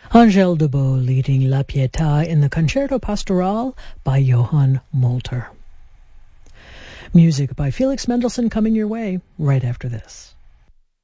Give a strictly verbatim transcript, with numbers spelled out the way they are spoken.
Angèle Debout leading La Pietà in the Concerto Pastoral by Johann Molter. Music by Felix Mendelssohn coming your way right after this.